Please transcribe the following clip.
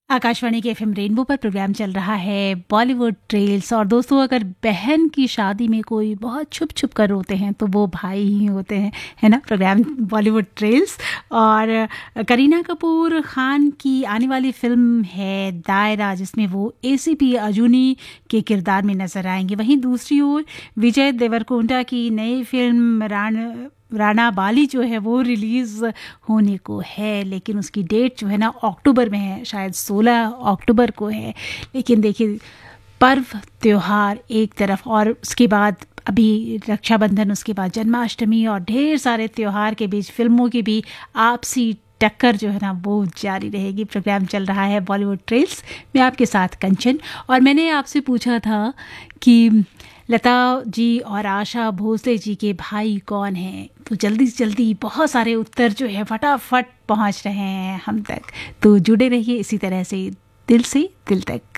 आकाशवाणी के FM rainbow पर programme चल रहा है बॉलीवुड ट्रेल्स। और दोस्तों, अगर बहन की शादी में कोई बहुत छुप छुप कर रोते हैं तो वो भाई ही होते हैं, है ना। प्रोग्राम बॉलीवुड ट्रेल्स, और करीना कपूर खान की आने वाली फिल्म है दायरा, जिसमें वो एसीपी अजूनी के किरदार में नजर आएंगे। वहीं दूसरी ओर विजय देवरकोंडा की नई फिल्म राणा बाली जो है वो रिलीज़ होने को है, लेकिन उसकी डेट जो है ना अक्टूबर में है, शायद 16 अक्टूबर को है। लेकिन देखिए, पर्व त्योहार एक तरफ, और उसके बाद अभी रक्षाबंधन, उसके बाद जन्माष्टमी, और ढेर सारे त्योहार के बीच फिल्मों की भी आपसी टक्कर जो है ना वो जारी रहेगी। प्रोग्राम चल रहा है बॉलीवुड ट्रेल्स में, आपके साथ कंचन। और मैंने आपसे पूछा था कि लता जी और आशा भोसले जी के भाई कौन हैं, तो जल्दी से जल्दी बहुत सारे उत्तर जो है फटाफट पहुंच रहे हैं हम तक। तो जुड़े रहिए इसी तरह से दिल तक।